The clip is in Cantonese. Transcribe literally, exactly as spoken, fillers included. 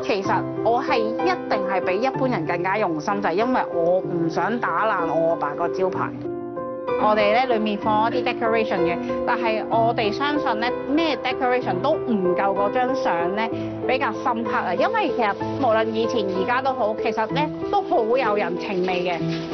其實我係一定係比一般人更加用心，就係因為我唔想打爛我阿爸個招牌。我哋咧裏面放一啲 decoration 嘅，但係我哋相信咧咩 decoration 都唔夠嗰張相咧比較深刻啊！因為其實無論以前而家都好，其實咧都好有人情味嘅。